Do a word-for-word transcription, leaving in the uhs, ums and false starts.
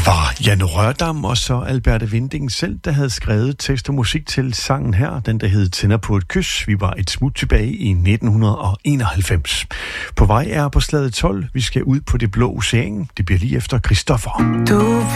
var Jan Rørdam og så Alberte Winding selv, der havde skrevet tekst og musik til sangen her, den der hed Tænder på et kys. Vi var et smut tilbage i nitten enoghalvfems. På vej er på slaget tolv. Vi skal ud på det blå ocean. Det bliver lige efter Christoffer. Du